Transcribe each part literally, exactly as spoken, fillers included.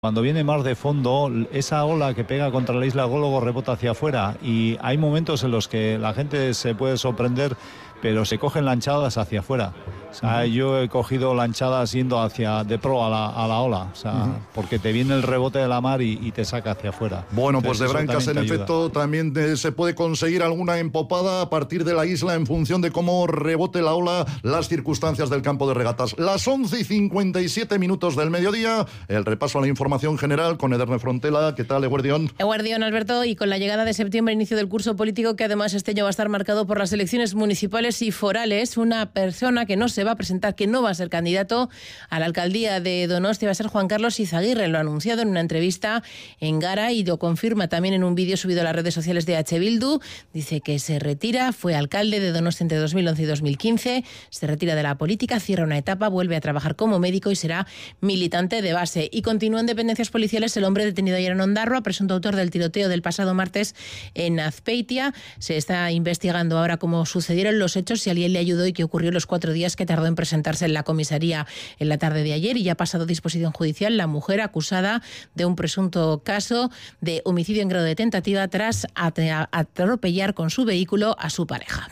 Cuando viene mar de fondo, esa ola que pega contra la isla Gólogo rebota hacia afuera y hay momentos en los que la gente se puede sorprender, pero se cogen lanchadas hacia afuera. O sea, uh-huh. yo he cogido lanchadas yendo hacia de pro a la, a la ola, o sea, uh-huh. porque te viene el rebote de la mar y, y te saca hacia afuera. Bueno, Entonces, pues de Brancas en ayuda. efecto también de, se puede conseguir alguna empopada a partir de la isla en función de cómo rebote la ola, las circunstancias del campo de regatas. Las once y cincuenta y siete minutos del mediodía, el repaso a la información general con Ederne Frontela. ¿Qué tal, Eguardión? Eguardión, Alberto, y con la llegada de septiembre, inicio del curso político, que además este año va a estar marcado por las elecciones municipales y forales, una persona que no se va a presentar, que no va a ser candidato a la alcaldía de Donostia va a ser Juan Carlos Izaguirre. Lo ha anunciado en una entrevista en Gara y lo confirma también en un vídeo subido a las redes sociales de H. Bildu. Dice que se retira, fue alcalde de Donostia entre dos mil once y dos mil quince, se retira de la política, cierra una etapa, vuelve a trabajar como médico y será militante de base. Y continúa en dependencias policiales el hombre detenido ayer en Ondarroa, presunto autor del tiroteo del pasado martes en Azpeitia. Se está investigando ahora cómo sucedieron los hechos, si alguien le ayudó y qué ocurrió los cuatro días que tardó en presentarse en la comisaría en la tarde de ayer, y ya ha pasado disposición judicial la mujer acusada de un presunto caso de homicidio en grado de tentativa tras atropellar con su vehículo a su pareja.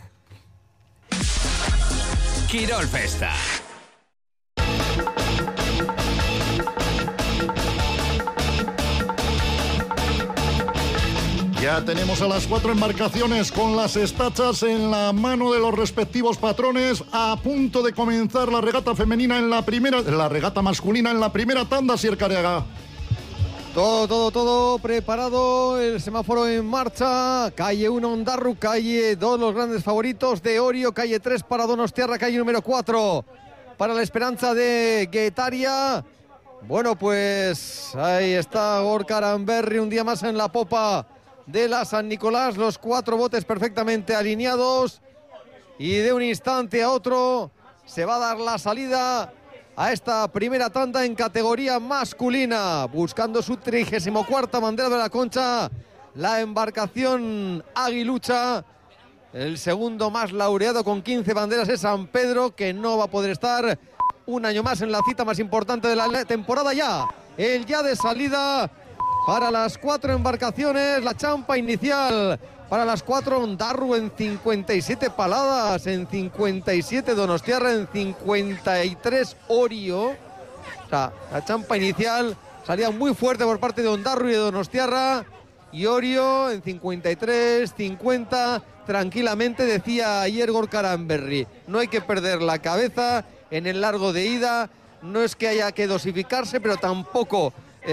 Quirol Festa. Ya tenemos a las cuatro embarcaciones con las estachas en la mano de los respectivos patrones, a punto de comenzar la regata femenina en la primera, la regata masculina en la primera tanda, Sier Careaga. Todo, todo, todo preparado, el semáforo en marcha, calle uno Ondarru, calle dos los grandes favoritos de Orio, calle tres para Donostiarra, calle número cuatro para la Esperanza de Guetaria. Bueno, pues ahí está Gorka Aranberri un día más en la popa de la San Nicolás, los cuatro botes perfectamente alineados, y de un instante a otro se va a dar la salida a esta primera tanda en categoría masculina, buscando su trigésimo cuarta bandera de la Concha, la embarcación Aguilucha. El segundo más laureado con quince banderas es San Pedro, que no va a poder estar un año más en la cita más importante de la temporada ya. El ya de salida para las cuatro embarcaciones, la champa inicial para las cuatro, Ondarru en cincuenta y siete paladas, en cincuenta y siete Donostiarra, en cincuenta y tres Orio. O sea, la champa inicial salía muy fuerte por parte de Ondarru y de Donostiarra, y Orio en cincuenta y tres, cincuenta, tranquilamente, decía ayer Gorka Aranberri. No hay que perder la cabeza en el largo de ida, no es que haya que dosificarse, pero tampoco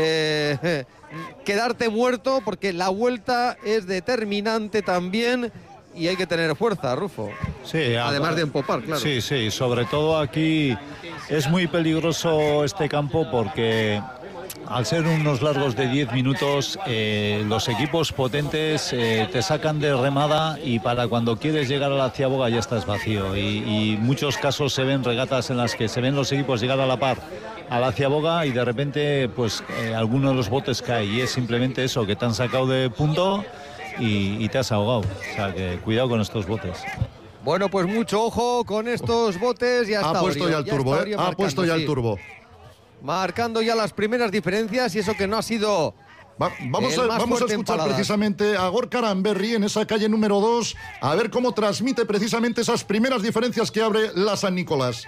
Eh, quedarte muerto, porque la vuelta es determinante también y hay que tener fuerza, Rufo. Sí, además de empopar, claro. Sí, sí, sobre todo aquí es muy peligroso este campo porque al ser unos largos de diez minutos, eh, los equipos potentes eh, te sacan de remada y para cuando quieres llegar a la ciaboga ya estás vacío. Y, y muchos casos se ven regatas en las que se ven los equipos llegar a la par a la ciaboga y de repente pues eh, alguno de los botes cae y es simplemente eso, que te han sacado de punto y, y te has ahogado. O sea que cuidado con estos botes. Bueno, pues mucho ojo con estos botes. Ya ha está puesto Orio, ya el ya turbo, ¿eh? Ha puesto ya sí. el turbo. Marcando ya las primeras diferencias, y eso que no ha sido... Va, vamos a, vamos a escuchar precisamente a Gorka Aranberri en esa calle número dos, a ver cómo transmite precisamente esas primeras diferencias que abre la San Nicolás.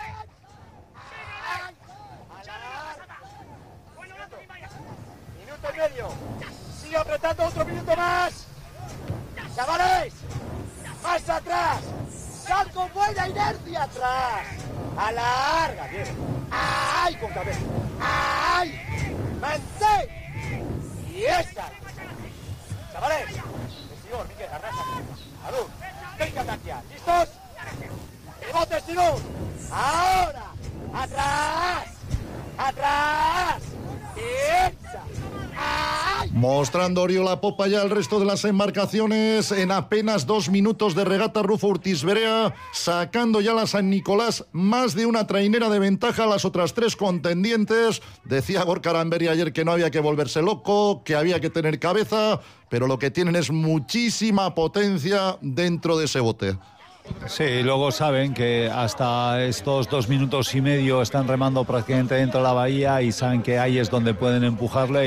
Minuto y medio. Sigue apretando otro minuto más. Chavales, más atrás. Sal con buena inercia atrás. Alarga, bien. ¡Ay! Con cabeza. ¡Ay! ¡Mantén! Y esta. Chavales. Testigón, Miquel, arrasa. Salud. Venga, Tatia. ¿Listos? ¡Rebote, Sigurd! ¡Ahora! ¡Atrás! ¡Atrás! ¡Y esta! ¡Ay! Mostrando Orio la popa ya al resto de las embarcaciones en apenas dos minutos de regata. Rufo Urtiz Berea sacando ya la San Nicolás más de una trainera de ventaja a las otras tres contendientes. Decía Gorka Aranberri ayer que no había que volverse loco, que había que tener cabeza, pero lo que tienen es muchísima potencia dentro de ese bote. Sí, luego saben que hasta estos dos minutos y medio están remando prácticamente dentro de la bahía y saben que ahí es donde pueden empujarle.